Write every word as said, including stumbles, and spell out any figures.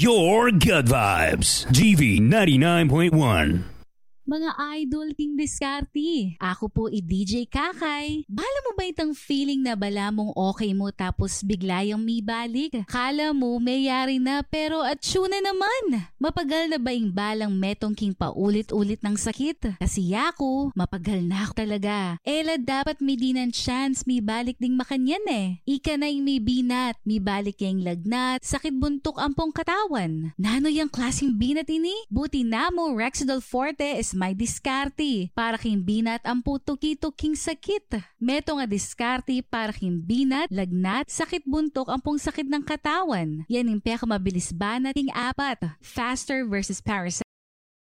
your good vibes. G V ninety-nine point one. Mga idol king diskarte, ako po i-D J Kakay. Bala mo ba itang feeling na bala mong okay mo tapos bigla yung may balik? Kala mo may yari na pero atsuna naman. Mapagal na ba yung balang metong king paulit-ulit ng sakit? Kasi ako, mapagal na ako talaga. Ela dapat may di ng chance may balik ding makanyan eh. Ika na yung may binat, may balik yung lagnat, sakit buntok ampong katawan. Nano yung klaseng binat ini? Buti na mo Rexidol Forte is may diskarte para king binat ang puto-kito-king sakit. Meto nga diskarte para king binat, lagnat, sakit buntok ang pong sakit ng katawan. Yan yung peka mabilis banat king apat. Faster versus parasympathetic